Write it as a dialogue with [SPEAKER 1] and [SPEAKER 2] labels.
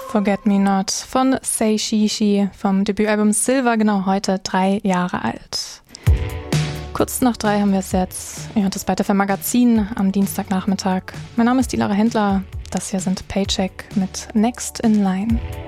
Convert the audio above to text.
[SPEAKER 1] Forget Me Not von Say She She vom Debütalbum Silver, genau heute 3 Jahre alt. Kurz nach 3 haben wir es jetzt. Ihr hört das bei Magazin am Dienstagnachmittag. Mein Name ist die Lara Händler. Das hier sind Paycheck mit Next in Line.